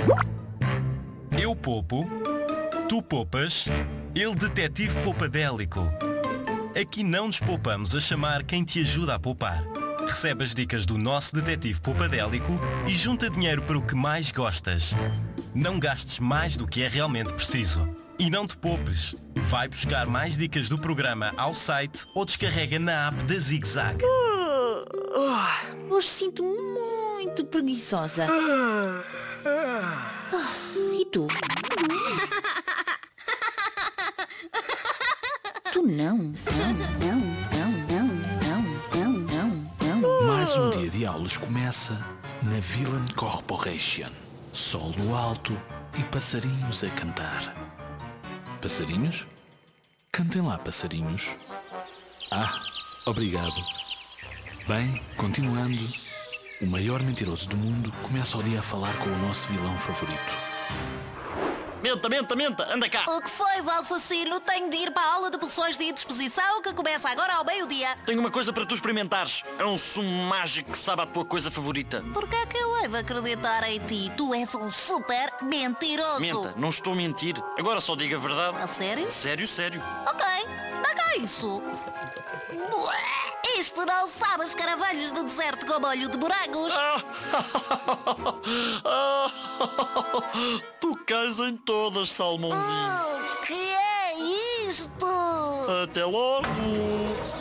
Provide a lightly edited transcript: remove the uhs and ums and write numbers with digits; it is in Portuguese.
Eu poupo, tu poupas, ele detetive poupadélico. Aqui não nos poupamos a chamar quem te ajuda a poupar. Recebe as dicas do nosso detetive poupadélico e junta dinheiro para o que mais gostas. Não gastes mais do que é realmente preciso. E não te poupes. Vai buscar mais dicas do programa ao site ou descarrega na app da Zig Zag. Hoje sinto-me muito preguiçosa. E tu? Tu não. Mais um dia de aulas começa na Villain Corporation. Sol no alto e passarinhos a cantar. Passarinhos? Cantem lá, passarinhos. Ah, obrigado. Bem, continuando. O maior mentiroso do mundo começa o dia a falar com o nosso vilão favorito. Menta, anda cá! O que foi, Valsacino? Tenho de ir para a aula de poções de disposição que começa agora ao meio-dia. Tenho uma coisa para tu experimentares. É um sumo mágico que sabe a tua coisa favorita. Por que é que eu hei de acreditar em ti? Tu és um super mentiroso. Menta, não estou a mentir. Agora só diga a verdade. A sério? Sério. Ok, dá cá isso. Isto não sabe os caravelhos do deserto com molho de morangos. Tu cais em todas, salmãozinho. O que é isto? Até logo.